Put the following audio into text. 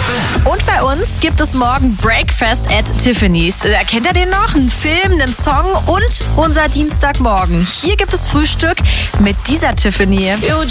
Und bei uns gibt es morgen Breakfast at Tiffany's. Kennt ihr den noch? Ein Film, einen Song und unser Dienstagmorgen. Hier gibt es Frühstück mit dieser Tiffany.